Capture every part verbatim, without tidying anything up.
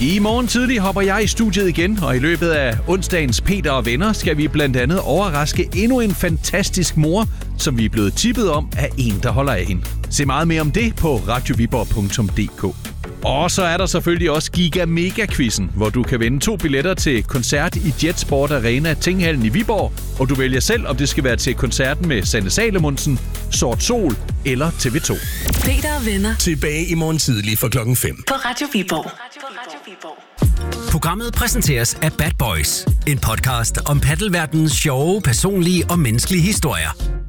I morgen tidlig hopper jeg i studiet igen, og i løbet af onsdagens Peter og Venner skal vi blandt andet overraske endnu en fantastisk mor, som vi er blevet tippet om af en, der holder af hende. Se meget mere om det på radioviborg punktum d k. Og så er der selvfølgelig også Giga Mega Quizzen, hvor du kan vinde to billetter til koncert i Jetsport Arena Tinghallen i Viborg, og du vælger selv, om det skal være til koncerten med Sanne Salomonsen, Sort Sol eller T V to. Peter og Venner. Tilbage i morgen tidlig fra klokken fem. På Radio Viborg. Programmet præsenteres af Bad Boys, en podcast om paddelverdenens sjove, personlige og menneskelige historier.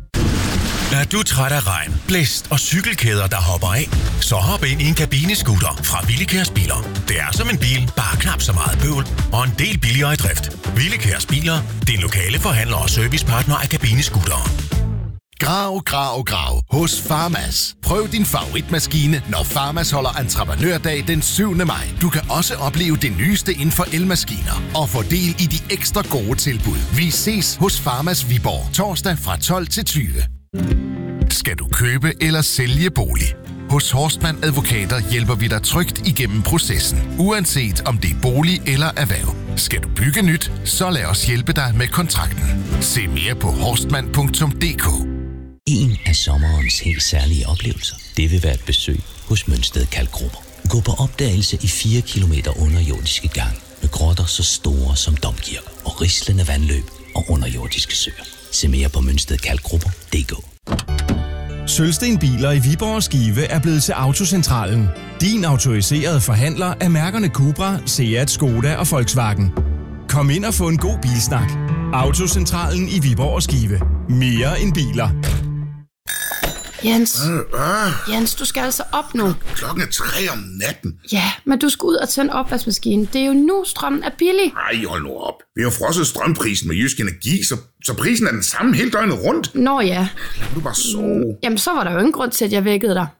Er du træt af regn, blæst og cykelkæder, der hopper af? Så hop ind i en kabinescooter fra Willekærs Biler. Det er som en bil, bare knap så meget bøvl og en del billigere i drift. Willekærs Biler, din lokale forhandler og servicepartner af kabinescootere. Grav, grav, grav hos Farmas. Prøv din favoritmaskine, når Farmas holder entreprenørdag den syvende maj. Du kan også opleve det nyeste inden for elmaskiner og få del i de ekstra gode tilbud. Vi ses hos Farmas Viborg torsdag fra tolv til tyve. Skal du købe eller sælge bolig? Hos Horstmann Advokater hjælper vi dig trygt igennem processen, uanset om det er bolig eller erhverv. Skal du bygge nyt, så lad os hjælpe dig med kontrakten. Se mere på horstmann punktum d k. En af sommerens helt særlige oplevelser, det vil være et besøg hos Mønsted Kalkgrupper. Gå på opdagelse i fire kilometer underjordiske gang med grotter så store som domkirker og rislende vandløb og underjordiske søer. Se mere på mønsted kalkgrupper punktum d k. Sølvsten Biler i Viborg og Skive er blevet til Autocentralen. Din autoriserede forhandler af mærkerne Cupra, Seat, Skoda og Volkswagen. Kom ind og få en god bilsnak. Autocentralen i Viborg og Skive. Mere end biler. Jens, Jens, du skal altså op nu. Klokken er tre om natten. Ja, men du skal ud og tænde opvaskemaskinen. Det er jo nu, strømmen er billig. Ej, hold nu op. Vi har frosset strømprisen med Jysk Energi, så, så prisen er den samme hele døgnet rundt. Nå ja. Lad du bare sove. Jamen, så var der jo ingen grund til, at jeg vækkede dig.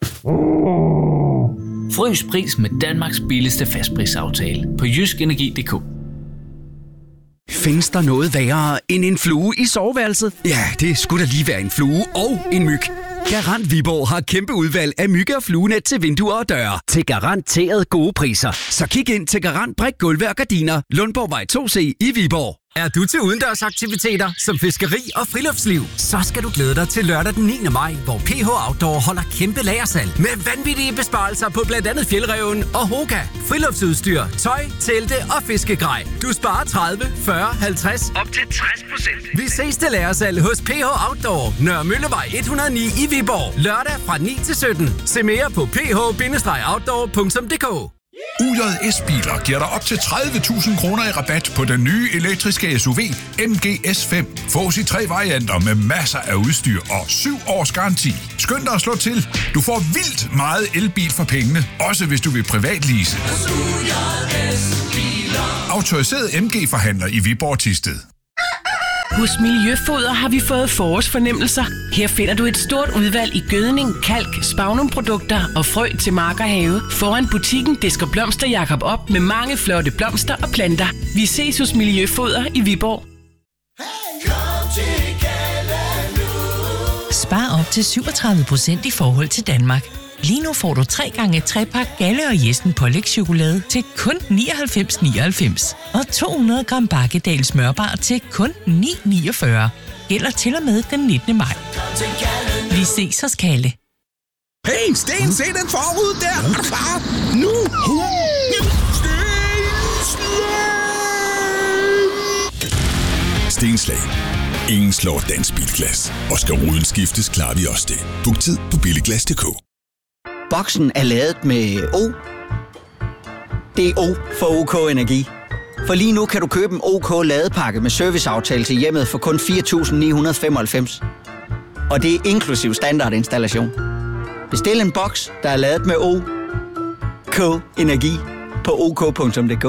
Frys pris med Danmarks billigste fastprisaftale på jysk energi punktum d k. Findes der noget værre end en flue i soveværelset? Ja, det skulle da lige være en flue og en myg. Garant Viborg har kæmpe udvalg af mygge- og fluenet til vinduer og døre. Til garanteret gode priser. Så kig ind til Garant Brik Gulve og Gardiner, Lundborgvej to C i Viborg. Er du til udendørsaktiviteter som fiskeri og friluftsliv? Så skal du glæde dig til lørdag den niende maj, hvor P H Outdoor holder kæmpe lagersalg med vanvittige besparelser på blandt andet Fjeldreven og Hoka. Friluftsudstyr, tøj, telte og fiskegrej. Du sparer tredive, fyrre, halvtreds op til tres procent. Vi ses til lagersalg hos P H Outdoor, Nørre Møllevej et hundrede og ni i Viborg. Lørdag fra ni til sytten. Se mere på p h outdoor punktum d k. U J S-biler giver dig op til tredive tusind kroner i rabat på den nye elektriske S U V M G S fem. Fås i tre varianter med masser af udstyr og syv års garanti. Skynd dig at slå til. Du får vildt meget elbil for pengene, også hvis du vil privatlease. Autoriseret M G-forhandler i Viborg Thisted. Hos Miljøfoder har vi fået forårsfornemmelser. Her finder du et stort udvalg i gødning, kalk, spagnumprodukter og frø til mark og have. Foran butikken disker Blomster Jakob op med mange flotte blomster og planter. Vi ses hos Miljøfoder i Viborg. Spar op til syvogtredive procent i forhold til Danmark. Lige nu får du tre gange tre-pak Galle og Jessen pålægschokolade til kun nioghalvfems nioghalvfems. Og to hundrede gram Bakkedal smørbar til kun ni niogfyrre. Gælder til og med den nittende maj. Vi ses hos Kalle. Hey, Sten, se den forud der! Er du klar? Nu! Stenslag. Ingen slår dansk bilglas. Og skal ruden skiftes, klarer vi også det. Book tid på billiglas punktum d k. Boksen er ladet med O. Det er O for OK Energi. For lige nu kan du købe en OK ladepakke med serviceaftale til hjemmet for kun fire tusind ni hundrede femoghalvfems. Og det er inklusiv standardinstallation. Bestil en boks, der er ladet med O. K Energi på ok punktum d k.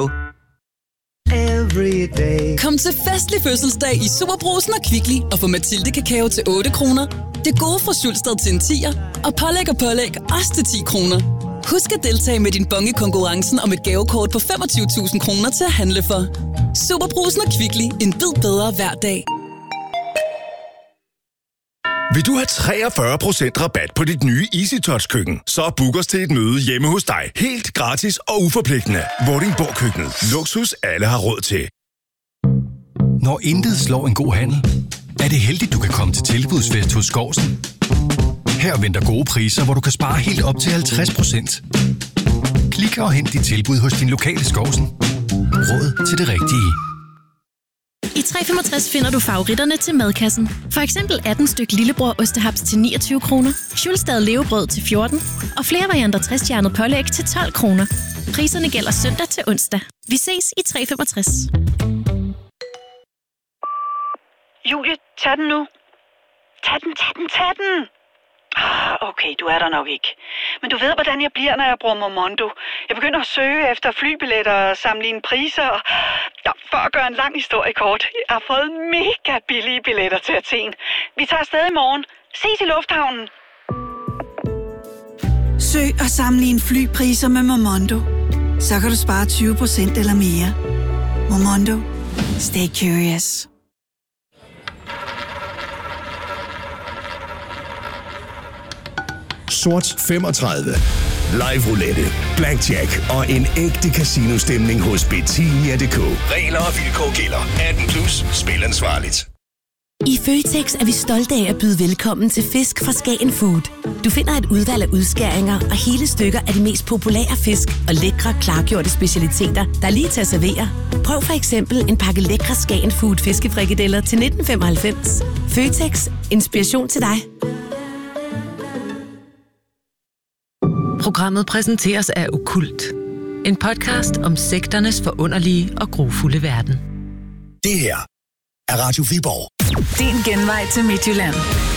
Kom til festlig fødselsdag i SuperBrugsen og Kvickly og få Mathilde kakao til otte kroner. Det gode fra Sulsted til en tier, og pålæg og pålæg også til ti kroner. Husk at deltage med din bonge konkurrencen om et gavekort på femogtyve tusind kroner til at handle for. SuperBrugsen og Kvickly. En bid bedre hver dag. Vil du have treogfyrre procent rabat på dit nye EasyTouch-køkken, så book os til et møde hjemme hos dig. Helt gratis og uforpligtende. Vordingborg Køkkenet. Luksus, alle har råd til. Når intet slår en god handel, er det heldigt, du kan komme til tilbudsfest hos Skovsen. Her venter gode priser, hvor du kan spare helt op til halvtreds procent. Klik og hent dit tilbud hos din lokale Skovsen. Råd til det rigtige. I tre femogtres finder du favoritterne til madkassen. For eksempel atten styk lillebror ostehaps til niogtyve kroner, Schulstad levebrød til fjorten og flere varianter tres-stjernet pålæg til tolv kroner. Priserne gælder søndag til onsdag. Vi ses i tre femogtres. Julie, tag den nu. Tag den, tag den, tag den. Ah, okay, du er der nok ikke. Men du ved, hvordan jeg bliver, når jeg bruger Momondo. Jeg begynder at søge efter flybilletter og sammenligne priser. Ja, for at gøre en lang historie kort. Jeg har fået mega billige billetter til Athen. Vi tager afsted i morgen. Ses i lufthavnen. Søg og sammenligne flypriser med Momondo. Så kan du spare tyve procent eller mere. Momondo. Stay curious. Sort femogtredive. Live roulette, blackjack og en ægte casino-stemning hos Betinia punktum d k. Regler og vilkår gælder. atten plus. Spil ansvarligt. I Føtex er vi stolte af at byde velkommen til fisk fra Skagen Food. Du finder et udvalg af udskæringer og hele stykker af de mest populære fisk og lækre, klargjorte specialiteter, der er lige til at servere. Prøv for eksempel en pakke lækre Skagen Food fiskefrikadeller til nitten femoghalvfems. Føtex. Inspiration til dig. Programmet præsenteres af Okkult. En podcast om sekternes forunderlige og grufulde verden. Det her er Radio Viborg. Din genvej til Midtjylland.